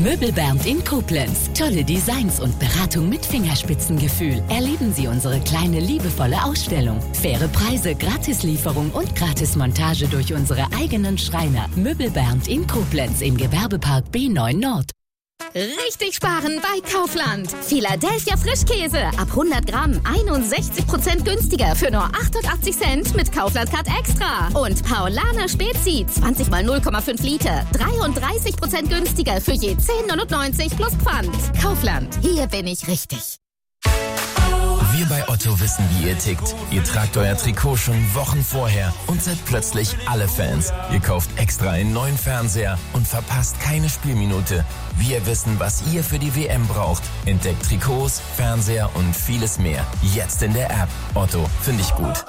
Möbel Bernd in Koblenz. Tolle Designs und Beratung mit Fingerspitzengefühl. Erleben Sie unsere kleine, liebevolle Ausstellung. Faire Preise, Gratislieferung und Gratismontage durch unsere eigenen Schreiner. Möbel Bernd in Koblenz im Gewerbepark B9 Nord. Richtig sparen bei Kaufland. Philadelphia Frischkäse. Ab 100 Gramm 61% günstiger für nur 88 Cent mit Kaufland Card Extra. Und Paulaner Spezi 20 mal 0,5 Liter. 33% günstiger für je 10,99 plus Pfand. Kaufland. Hier bin ich richtig. Wir bei Otto wissen, wie ihr tickt. Ihr tragt euer Trikot schon Wochen vorher und seid plötzlich alle Fans. Ihr kauft extra einen neuen Fernseher und verpasst keine Spielminute. Wir wissen, was ihr für die WM braucht. Entdeckt Trikots, Fernseher und vieles mehr. Jetzt in der App. Otto, finde ich gut.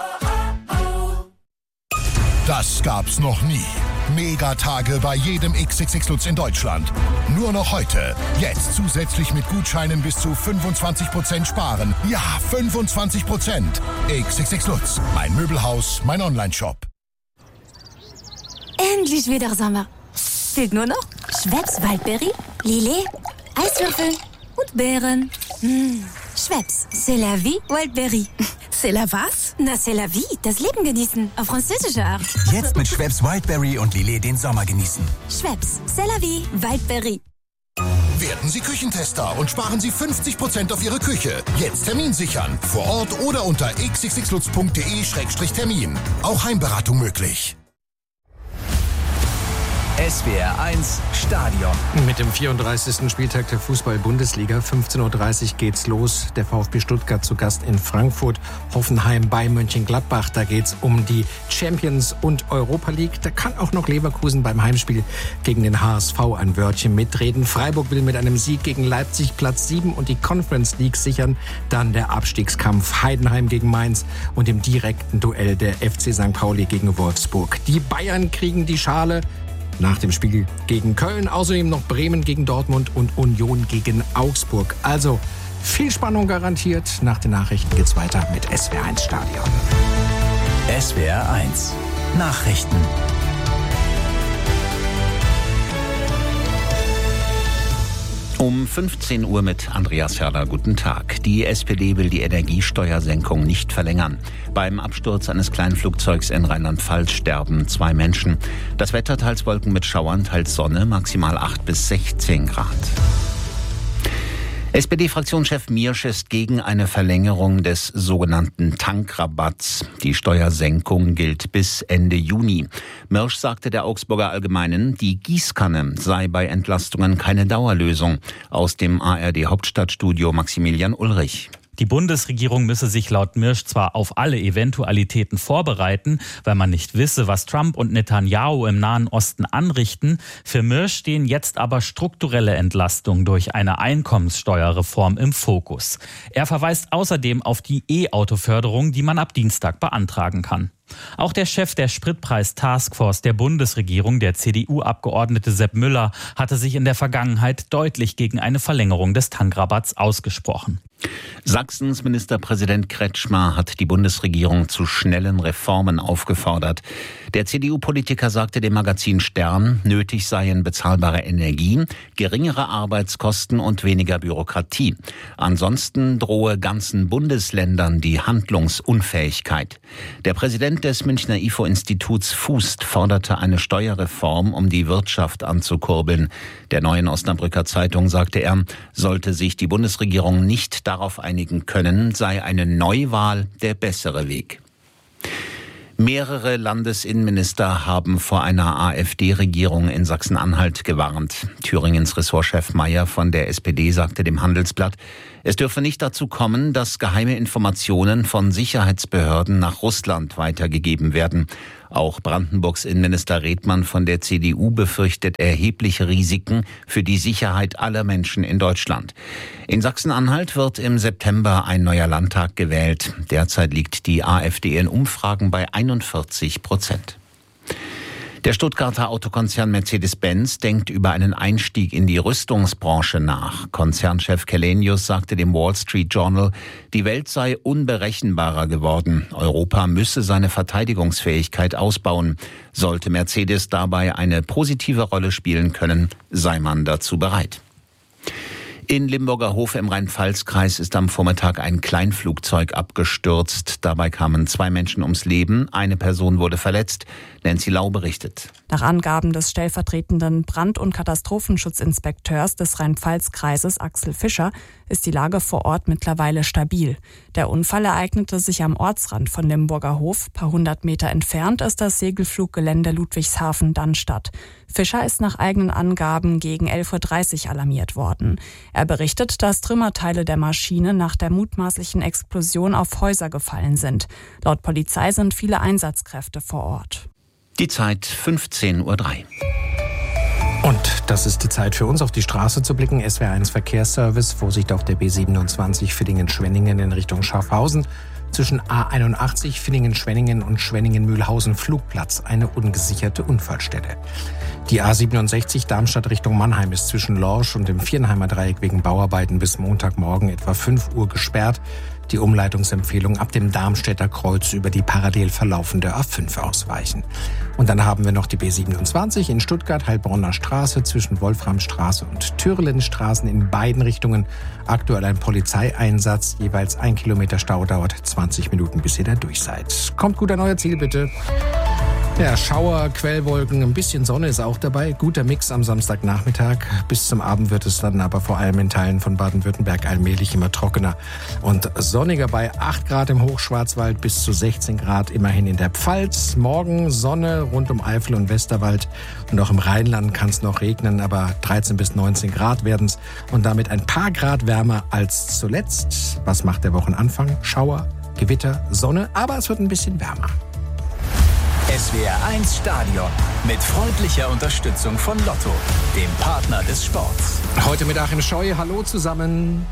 Das gab's noch nie. Megatage bei jedem XXX Lutz in Deutschland. Nur noch heute. Jetzt zusätzlich mit Gutscheinen bis zu 25% sparen. Ja, 25%. XXX Lutz. Mein Möbelhaus, mein Onlineshop. Endlich wieder Sommer. Fehlt nur noch Schweppes Waldberry, Lillet, Eiswürfel und Beeren. Schweppes, c'est la vie, Wildberry. C'est la was? Na, c'est la vie, das Leben genießen, auf französische Art. Jetzt mit Schweppes Wildberry und Lillet den Sommer genießen. Schweppes, c'est la vie, Wildberry. Werden Sie Küchentester und sparen Sie 50% auf Ihre Küche. Jetzt Termin sichern. Vor Ort oder unter xxxlutz.de/termin. Auch Heimberatung möglich. SWR 1 Stadion. Mit dem 34. Spieltag der Fußball-Bundesliga. 15:30 Uhr geht's los. Der VfB Stuttgart zu Gast in Frankfurt. Hoffenheim bei Mönchengladbach. Da geht's um die Champions und Europa League. Da kann auch noch Leverkusen beim Heimspiel gegen den HSV ein Wörtchen mitreden. Freiburg will mit einem Sieg gegen Leipzig Platz 7 und die Conference League sichern. Dann der Abstiegskampf Heidenheim gegen Mainz und im direkten Duell der FC St. Pauli gegen Wolfsburg. Die Bayern kriegen die Schale nach dem Spiel gegen Köln, außerdem noch Bremen gegen Dortmund und Union gegen Augsburg. Also viel Spannung garantiert. Nach den Nachrichten geht's weiter mit SWR 1 Stadion. SWR 1 Nachrichten. Um 15 Uhr mit Andreas Ferler. Guten Tag. Die SPD will die Energiesteuersenkung nicht verlängern. Beim Absturz eines Kleinflugzeugs in Rheinland-Pfalz sterben 2 Menschen. Das Wetter teils Wolken mit Schauern, teils Sonne, maximal 8 bis 16 Grad. SPD-Fraktionschef Miersch ist gegen eine Verlängerung des sogenannten Tankrabatts. Die Steuersenkung gilt bis Ende Juni. Miersch sagte der Augsburger Allgemeinen, die Gießkanne sei bei Entlastungen keine Dauerlösung. Aus dem ARD-Hauptstadtstudio Maximilian Ulrich. Die Bundesregierung müsse sich laut Miersch zwar auf alle Eventualitäten vorbereiten, weil man nicht wisse, was Trump und Netanyahu im Nahen Osten anrichten. Für Miersch stehen jetzt aber strukturelle Entlastungen durch eine Einkommenssteuerreform im Fokus. Er verweist außerdem auf die E-Auto-Förderung, die man ab Dienstag beantragen kann. Auch der Chef der Spritpreis-Taskforce der Bundesregierung, der CDU-Abgeordnete Sepp Müller, hatte sich in der Vergangenheit deutlich gegen eine Verlängerung des Tankrabatts ausgesprochen. Sachsens Ministerpräsident Kretschmer hat die Bundesregierung zu schnellen Reformen aufgefordert. Der CDU-Politiker sagte dem Magazin Stern, nötig seien bezahlbare Energie, geringere Arbeitskosten und weniger Bürokratie. Ansonsten drohe ganzen Bundesländern die Handlungsunfähigkeit. Der Präsident des Münchner IFO-Instituts Fußt forderte eine Steuerreform, um die Wirtschaft anzukurbeln. Der Neuen Osnabrücker Zeitung sagte er, sollte sich die Bundesregierung nicht darauf einigen können, sei eine Neuwahl der bessere Weg. Mehrere Landesinnenminister haben vor einer AfD-Regierung in Sachsen-Anhalt gewarnt. Thüringens Ressortchef Mayer von der SPD sagte dem Handelsblatt, es dürfe nicht dazu kommen, dass geheime Informationen von Sicherheitsbehörden nach Russland weitergegeben werden. Auch Brandenburgs Innenminister Redmann von der CDU befürchtet erhebliche Risiken für die Sicherheit aller Menschen in Deutschland. In Sachsen-Anhalt wird im September ein neuer Landtag gewählt. Derzeit liegt die AfD in Umfragen bei 41%. Der Stuttgarter Autokonzern Mercedes-Benz denkt über einen Einstieg in die Rüstungsbranche nach. Konzernchef Källenius sagte dem Wall Street Journal, die Welt sei unberechenbarer geworden. Europa müsse seine Verteidigungsfähigkeit ausbauen. Sollte Mercedes dabei eine positive Rolle spielen können, sei man dazu bereit. In Limburger Hof im Rhein-Pfalz-Kreis ist am Vormittag ein Kleinflugzeug abgestürzt. Dabei kamen 2 Menschen ums Leben, eine Person wurde verletzt. Nancy Lau berichtet. Nach Angaben des stellvertretenden Brand- und Katastrophenschutzinspekteurs des Rhein-Pfalz-Kreises Axel Fischer ist die Lage vor Ort mittlerweile stabil. Der Unfall ereignete sich am Ortsrand von Limburger Hof. Paar 100 Meter entfernt ist das Segelfluggelände Ludwigshafen-Dannstatt. Fischer ist nach eigenen Angaben gegen 11.30 Uhr alarmiert worden. Er berichtet, dass Trümmerteile der Maschine nach der mutmaßlichen Explosion auf Häuser gefallen sind. Laut Polizei sind viele Einsatzkräfte vor Ort. Die Zeit 15.03 Uhr. Und das ist die Zeit für uns, auf die Straße zu blicken. SWR1 Verkehrsservice, Vorsicht auf der B27 Villingen-Schwenningen in Richtung Schaffhausen. Zwischen A81 Villingen-Schwenningen und Schwenningen-Mühlhausen-Flugplatz eine ungesicherte Unfallstelle. Die A67 Darmstadt Richtung Mannheim ist zwischen Lorsch und dem Viernheimer Dreieck wegen Bauarbeiten bis Montagmorgen etwa 5 Uhr gesperrt. Die Umleitungsempfehlung ab dem Darmstädter Kreuz über die parallel verlaufende A5 ausweichen. Und dann haben wir noch die B27 in Stuttgart, Heilbronner Straße zwischen Wolframstraße und Türlenstraßen in beiden Richtungen. Aktuell ein Polizeieinsatz, jeweils 1 Kilometer Stau, dauert 20 Minuten, bis ihr da durch seid. Kommt gut an euer Ziel, bitte. Ja, Schauer, Quellwolken, ein bisschen Sonne ist auch dabei. Guter Mix am Samstagnachmittag. Bis zum Abend wird es dann aber vor allem in Teilen von Baden-Württemberg allmählich immer trockener und sonniger bei 8 Grad im Hochschwarzwald bis zu 16 Grad immerhin in der Pfalz. Morgen Sonne rund um Eifel und Westerwald und auch im Rheinland kann es noch regnen, aber 13 bis 19 Grad werden es und damit ein paar Grad wärmer als zuletzt. Was macht der Wochenanfang? Schauer, Gewitter, Sonne, aber es wird ein bisschen wärmer. SWR1 Stadion mit freundlicher Unterstützung von Lotto, dem Partner des Sports. Heute mit Achim Scheu, hallo zusammen.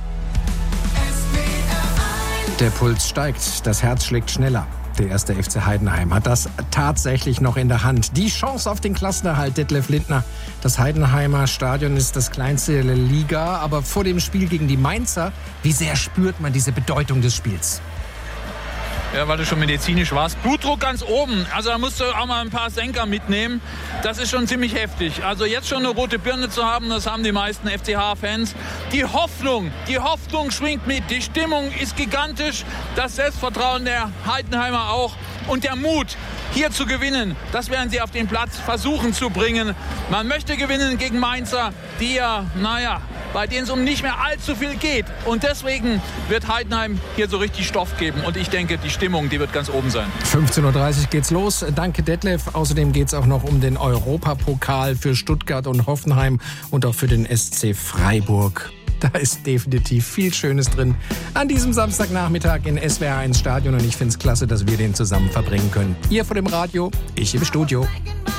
Der Puls steigt, das Herz schlägt schneller. Der erste FC Heidenheim hat das tatsächlich noch in der Hand. Die Chance auf den Klassenerhalt, Detlef Lindner. Das Heidenheimer Stadion ist das kleinste der Liga, aber vor dem Spiel gegen die Mainzer, wie sehr spürt man diese Bedeutung des Spiels? Ja, weil du schon medizinisch warst. Blutdruck ganz oben. Also da musst du auch mal ein paar Senker mitnehmen. Das ist schon ziemlich heftig. Also jetzt schon eine rote Birne zu haben, das haben die meisten FCH-Fans. Die Hoffnung schwingt mit. Die Stimmung ist gigantisch. Das Selbstvertrauen der Heidenheimer auch. Und der Mut, hier zu gewinnen, das werden sie auf den Platz versuchen zu bringen. Man möchte gewinnen gegen Mainzer, die ja, bei denen es um nicht mehr allzu viel geht. Und deswegen wird Heidenheim hier so richtig Stoff geben. Und ich denke, die Stimmung, die wird ganz oben sein. 15.30 Uhr geht's los. Danke, Detlef. Außerdem geht's auch noch um den Europapokal für Stuttgart und Hoffenheim und auch für den SC Freiburg. Da ist definitiv viel Schönes drin an diesem Samstagnachmittag in SWR1 Stadion. Und ich finde es klasse, dass wir den zusammen verbringen können. Ihr vor dem Radio, ich im Studio.